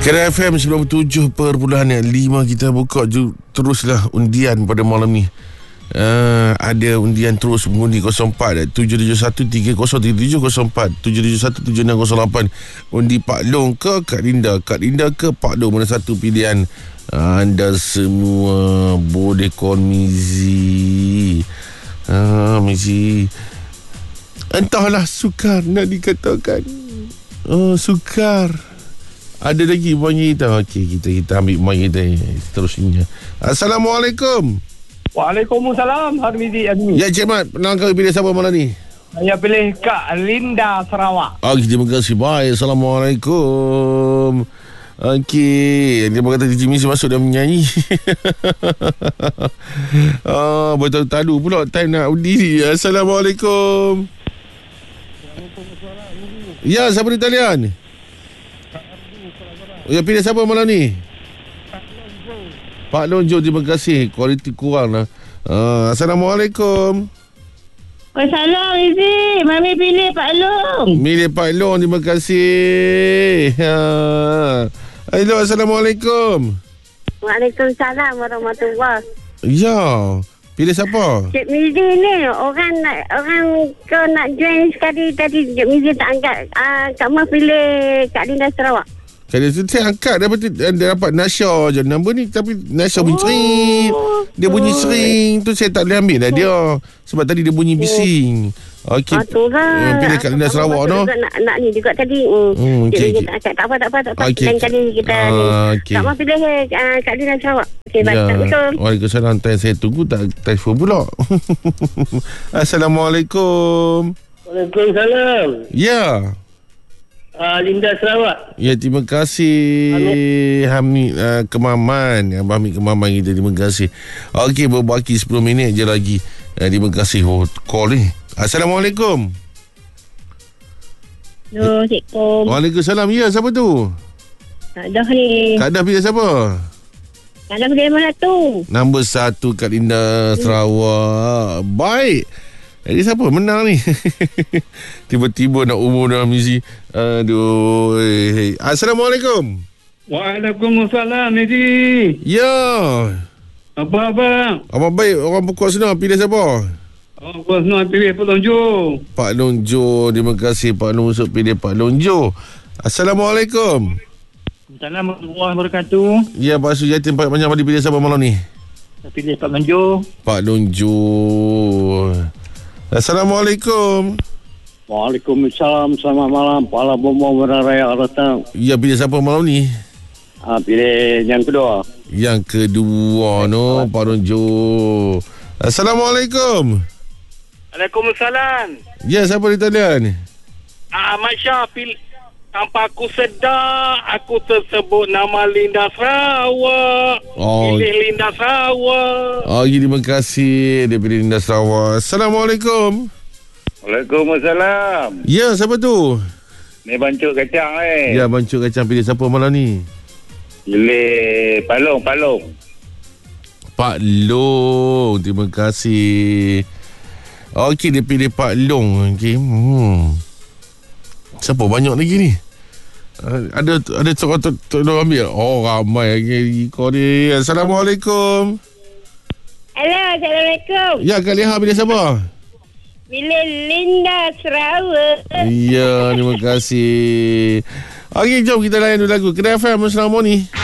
Kedai FM 97.5 kita buka teruslah undian pada malam ni. Ada undian terus mengundi 04 771 303704 771 7608. Undi Pak Long ke Kak Linda, Kak Linda ke Pak Long, mana satu pilihan. Anda semua boleh call Mizi. Mizi, entahlah, sukar nak dikatakan. Sukar. Ada lagi banyak kita. Okey, kita ambil banyak kita seterusnya. Assalamualaikum. Waalaikumsalam, Harmizi Azmi. Ya, Cik Mat, pernah kau pilih siapa malam ni? Saya pilih Kak Linda Sarawak. Okey, terima kasih. Baik, Assalamualaikum. Okey, dia berkata Cik Mizi masuk dan menyanyi. Betul tadu pula time nak undi. Assalamualaikum. Ya, siapa di talian? Ya, pilih siapa malam ni? Pak Lonjo, terima kasih. Kualiti kurang lah. Assalamualaikum. Waalaikumsalam, Izi. Mami pilih Pak Long. Pilih Pak Long, terima kasih. Hello, Assalamualaikum. Waalaikumsalam warahmatullahi. Ya, pilih siapa? Cik Mizi ni orang kau nak join sekali tadi. Cik Mizi tak angkat. Kak Ma pilih Kak Linda Sarawak. Kali tu saya angkat dia dapat Nasha je nombor ni, tapi Nasha bunyi sering. Dia bunyi sering tu saya tak boleh ambil lah dia. Sebab tadi dia bunyi bising. Okey. Pilih Kak Linda Sarawak no. Nak ni juga tadi. Okey. Tak apa. Okay. Lain kali kita okay. Kak Ma pilih Kak Linda Sarawak. Okey, baik. Assalamualaikum. Waalaikumsalam. Saya tunggu tak telefon pula. Assalamualaikum. Waalaikumsalam. Ya. Linda Sarawak. Ya, terima kasih Hamid Kemaman. Abang Hamid Kemaman kita, terima kasih. Okey, berbaki 10 minit je lagi. Terima kasih call ni. Assalamualaikum. Assalamualaikum. Waalaikumsalam. Ya, siapa tu? Kak Dah ni. Kak Dah pilih siapa? Kak Dah pilih mana tu? Nombor 1 Kak Linda Sarawak. Baik. Jadi siapa menang ni? Tiba-tiba nak umur dalam Mizi. Aduh. Assalamualaikum. Waalaikumsalam, Mizi. Ya. Apa abang? Abang baik. Orang pukul senang. Pilih siapa? Aku senang pilih Pak Lonjo. Pak Lonjo. Terima kasih Pak Lonjo pilih Pak Lonjo. Assalamualaikum. Assalamualaikum warahmatullahi wabarakatuh. Ya, Pak Sujatin Pak Panjang pilih siapa malam ni? Saya pilih Pak Lonjo. Pak Lonjo. Assalamualaikum. Waalaikumsalam. Selamat malam. Pala Bomo Beraraya datang. Ya, pilih siapa malam ni? Pilih yang kedua. Yang kedua no, Pak Lonjo. Assalamualaikum. Waalaikumsalam. Ya, siapa di talian? Ahmad Syah pilih. Tanpa aku sedar, aku tersebut nama Linda Sarawak. Pilih Linda Sarawak. Terima kasih. Dia pilih Linda Sarawak. Assalamualaikum. Waalaikumsalam. Ya, siapa tu? Ni Bancuk Kacang Ya, Bancuk Kacang pilih siapa malam ni? Pilih Pak Long. Pak Long. Terima kasih. Okey, dia pilih Pak Long. Okey. Siapa banyak lagi ni? Ada tolong ambil. Ramai lagi kau ni. Assalamualaikum. Hello, Assalamualaikum. Ya, Kak Leha pilih siapa? Pilih Linda Sarawak. Ya, terima kasih. Okey, jom kita layan dulu lagu Kedai FM selama ni.